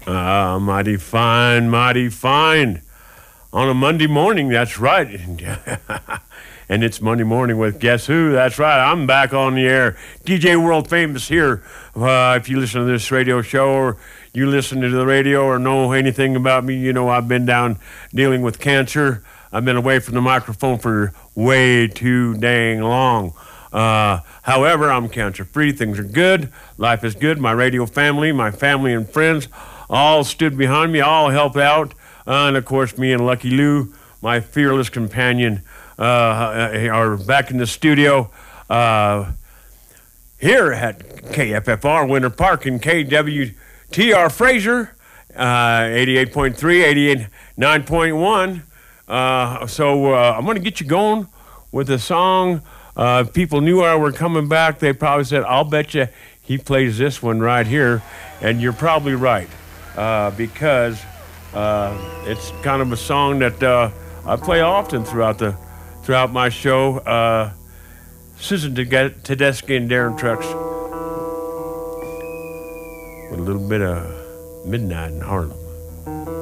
Mighty fine, mighty fine. On a Monday morning, that's right. And it's Monday morning with Guess Who? That's right, I'm back on the air. DJ World Famous here. If you listen to this radio show or you listen to the radio or know anything about me, you know I've been down dealing with cancer. I've been away from the microphone for way too dang long. However, I'm cancer-free. Things are good. Life is good. My radio family, my family and friends all stood behind me, all helped out. And, of course, me and Lucky Lou, my fearless companion, are back in the studio here at KFFR Winter Park and KWTR Fraser, 88.3, 89.1. So I'm going to get you going with a song. People knew I were coming back. They probably said, I'll bet you he plays this one right here. And you're probably right, because it's kind of a song that I play often throughout my show. Susan Tedeschi and Darren Trucks with a little bit of Midnight in Harlem.